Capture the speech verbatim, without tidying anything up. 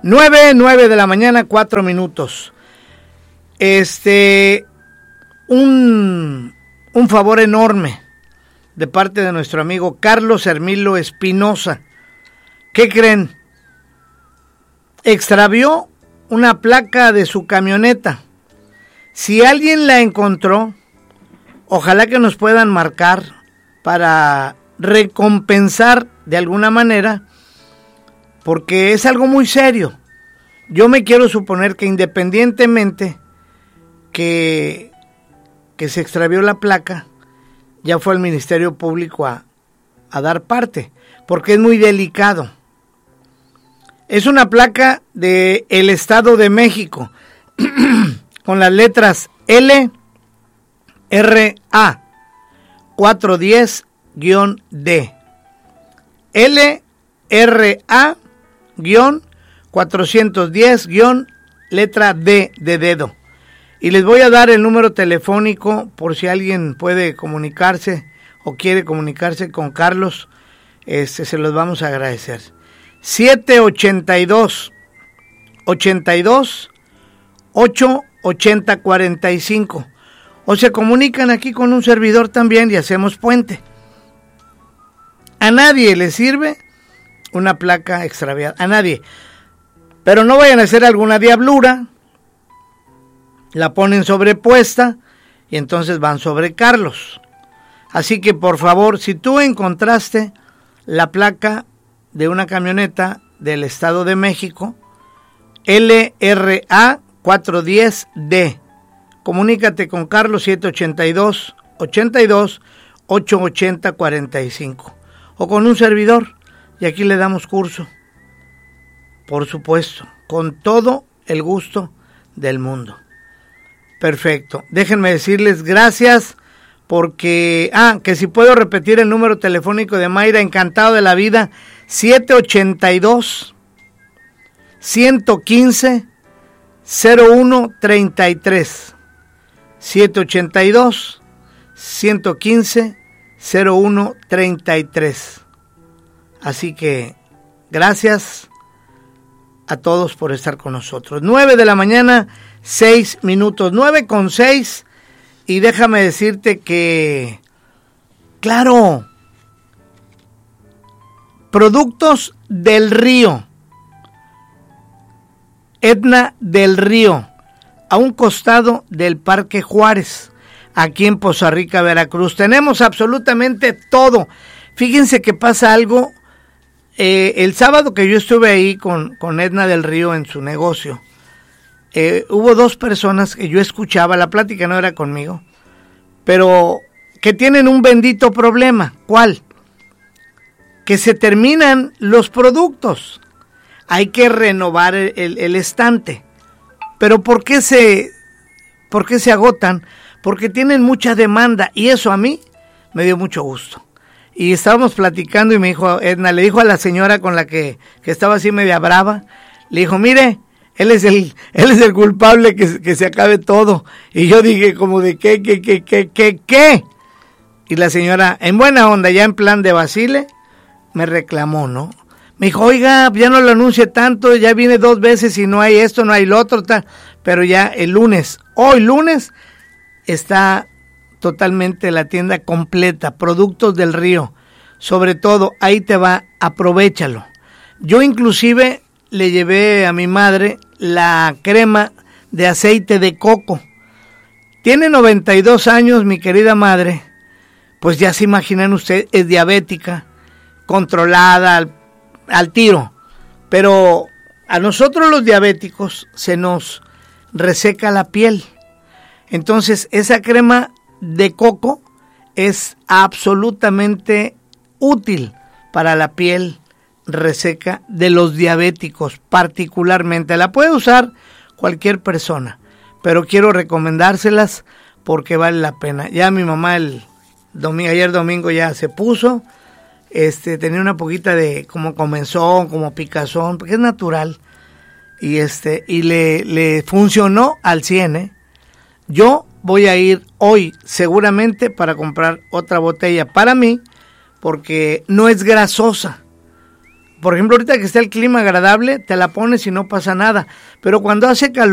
Nueve, nueve de la mañana, cuatro minutos. Este, un, un favor enorme de parte de nuestro amigo Carlos Hermilo Espinosa. ¿Qué creen? Extravió una placa de su camioneta. Si alguien la encontró, ojalá que nos puedan marcar para recompensar de alguna manera, porque es algo muy serio. Yo me quiero suponer que independientemente que, que se extravió la placa, ya fue el Ministerio Público a, a dar parte, porque es muy delicado. Es una placa de el Estado de México, con las letras L R A cuatrocientos diez guión D. L R A cuatrocientos diez letra D de dedo. Y les voy a dar el número telefónico por si alguien puede comunicarse o quiere comunicarse con Carlos. Este, se los vamos a agradecer. siete ochenta y dos, ochenta y dos, ocho ochenta cuarenta y cinco. O se comunican aquí con un servidor también y hacemos puente. A nadie le sirve una placa extraviada, a nadie. Pero no vayan a hacer alguna diablura, la ponen sobrepuesta y entonces van sobre Carlos. Así que por favor, si tú encontraste la placa de una camioneta del Estado de México, L R A cuatrocientos diez D, comunícate con Carlos siete ochenta y dos, ochenta y dos, ocho ochenta cuarenta y cinco o con un servidor y aquí le damos curso, por supuesto, con todo el gusto del mundo. Perfecto, déjenme decirles gracias porque, ah, que si puedo repetir el número telefónico de Mayra, encantado de la vida, siete ochenta y dos, ciento quince, cero uno treinta y tres, siete ochenta y dos, ciento quince, cero uno treinta y tres. Así que gracias a todos por estar con nosotros. Nueve de la mañana, seis minutos, nueve con seis, y déjame decirte que, claro, Productos del Río, Edna del Río, a un costado del Parque Juárez, aquí en Poza Rica, Veracruz. Tenemos absolutamente todo. Fíjense que pasa algo. Eh, el sábado que yo estuve ahí con, con Edna del Río en su negocio, eh, hubo dos personas que yo escuchaba, la plática no era conmigo, pero que tienen un bendito problema. ¿Cuál? Que se terminan los productos. Hay que renovar el, el, el estante. Pero ¿por qué se, por qué se agotan? Porque tienen mucha demanda y eso a mí me dio mucho gusto. Y estábamos platicando y me dijo Edna, le dijo a la señora con la que, que estaba así media brava, le dijo, mire, él es el, él es el culpable que, que se acabe todo. Y yo dije como de qué, qué, qué, qué, qué, qué. Y la señora, en buena onda, ya en plan de Basile, me reclamó, ¿no? Me dijo, oiga, ya no lo anuncie tanto, ya viene dos veces y no hay esto, no hay lo otro, tal. Pero ya el lunes, hoy lunes, está totalmente la tienda completa, Productos del Río. Sobre todo, ahí te va, aprovéchalo. Yo inclusive le llevé a mi madre la crema de aceite de coco. Tiene noventa y dos años, mi querida madre, pues ya se imaginan ustedes, es diabética, controlada al, al tiro. Pero a nosotros los diabéticos se nos reseca la piel. Entonces, esa crema de coco es absolutamente útil para la piel reseca de los diabéticos, particularmente. La puede usar cualquier persona, pero quiero recomendárselas porque vale la pena. Ya mi mamá el domingo, ayer domingo ya se puso, este, tenía una poquita de como comezón, como picazón, porque es natural, y este, y le, le funcionó al cien, ¿eh? Yo voy a ir hoy seguramente para comprar otra botella para mí, porque no es grasosa. por ejemplo, ahorita que está el clima agradable, te la pones y no pasa nada. Pero cuando hace calor,